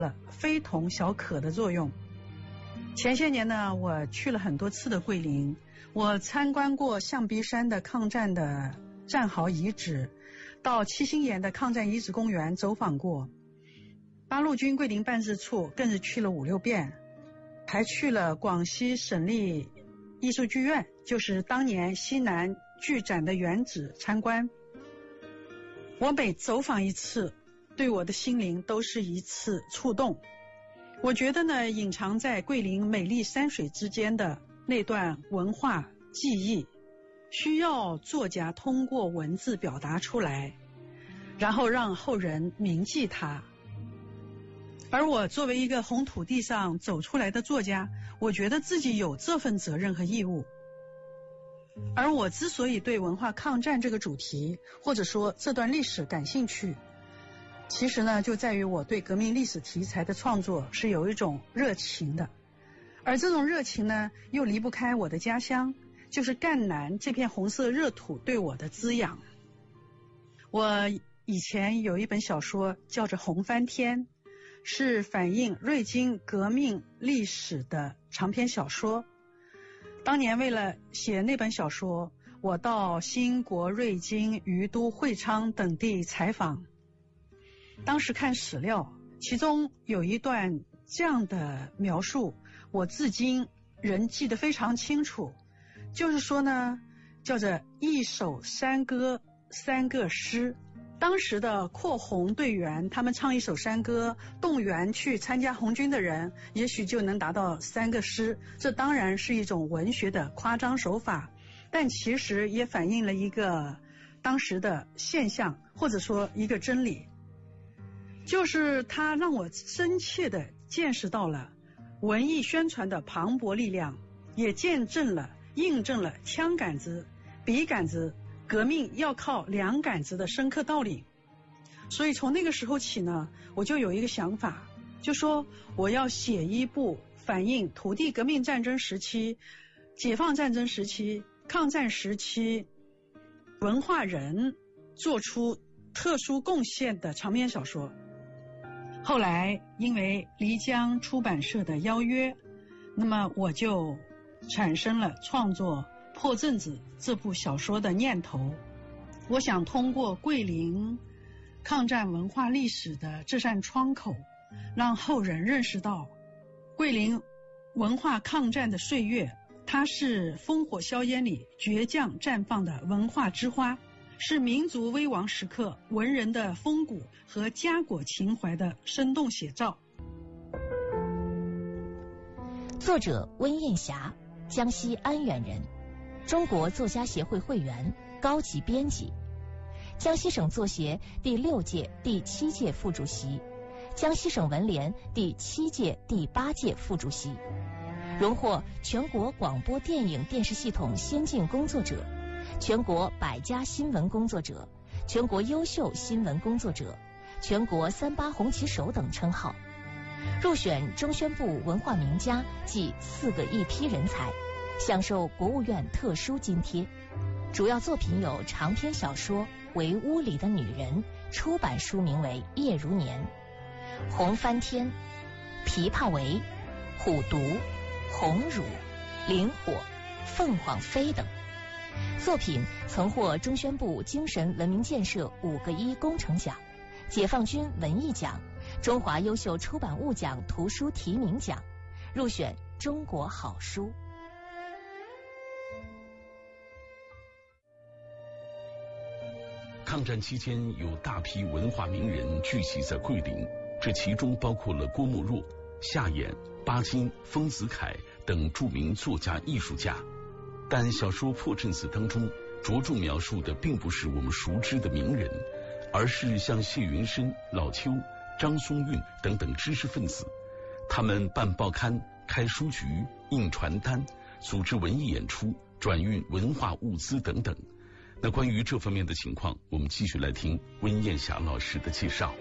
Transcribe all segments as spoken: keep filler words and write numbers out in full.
了非同小可的作用。前些年呢，我去了很多次的桂林，我参观过象鼻山的抗战的战壕遗址，到七星岩的抗战遗址公园走访过，八路军桂林办事处更是去了五六遍，还去了广西省立艺术剧院，就是当年西南剧展的原址参观。我每走访一次，对我的心灵都是一次触动。我觉得呢，隐藏在桂林美丽山水之间的那段文化记忆，需要作家通过文字表达出来，然后让后人铭记它。而我作为一个红土地上走出来的作家，我觉得自己有这份责任和义务。而我之所以对文化抗战这个主题，或者说这段历史感兴趣，其实呢，就在于我对革命历史题材的创作是有一种热情的，而这种热情呢，又离不开我的家乡，就是赣南这片红色热土对我的滋养。我以前有一本小说叫做《红翻天》，是反映瑞金革命历史的长篇小说。当年为了写那本小说，我到兴国、瑞金、于都、会昌等地采访。当时看史料，其中有一段这样的描述，我至今仍记得非常清楚。就是说呢，叫做一首山歌三个诗。当时的扩红队员，他们唱一首山歌，动员去参加红军的人，也许就能达到三个诗。这当然是一种文学的夸张手法，但其实也反映了一个当时的现象，或者说一个真理，就是它让我深切地见识到了文艺宣传的磅礴力量，也见证了印证了枪杆子笔杆子革命要靠两杆子的深刻道理。所以从那个时候起呢，我就有一个想法，就说我要写一部反映土地革命战争时期、解放战争时期、抗战时期文化人做出特殊贡献的长篇小说。后来因为漓江出版社的邀约，那么我就产生了创作《破阵子》这部小说的念头。我想通过桂林抗战文化历史的这扇窗口，让后人认识到桂林文化抗战的岁月，它是烽火硝烟里倔强绽放的文化之花，是民族危亡时刻文人的风骨和家国情怀的生动写照。 作者温燕霞，江西安远人，中国作家协会会员，高级编辑，江西省作协第六届、第七届副主席，江西省文联第七届、第八届副主席，荣获全国广播电影电视系统先进工作者、全国百家新闻工作者、全国优秀新闻工作者、全国三八红旗手等称号，入选中宣部文化名家暨四个一批人才，享受国务院特殊津贴。主要作品有长篇小说《围屋里的女人》，出版书名为《夜如年》，《红翻天》、《琵琶围》、《虎毒》、《红乳》、《灵火》、《凤凰飞》等。作品曾获中宣部精神文明建设五个一工程奖、解放军文艺奖、中华优秀出版物奖图书提名奖，入选中国好书。 抗战期间，有大批文化名人聚集在桂林，这其中包括了郭沫若、夏衍、巴金、丰子恺等著名作家艺术家。但小说《破阵子》当中着重描述的并不是我们熟知的名人，而是像谢云深、老邱、张松韵等等知识分子，他们办报刊、开书局、印传单、组织文艺演出、转运文化物资等等。那关于这方面的情况，我们继续来听温燕霞老师的介绍。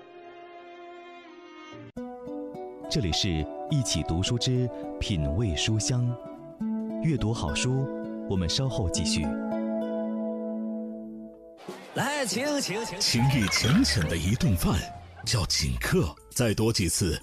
这里是一起读书之品味书香，阅读好书，我们稍后继续。 来，请请请。 情意浅浅的一顿饭， 叫锦客，再多几次